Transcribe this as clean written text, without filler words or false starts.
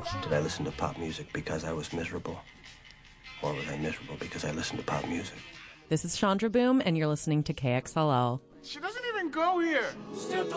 songs? Did I listen to pop music because I was miserable? Or was I miserable because I listened to pop music? This is Chandra Boom, and you're listening to KXLL. She doesn't even go here.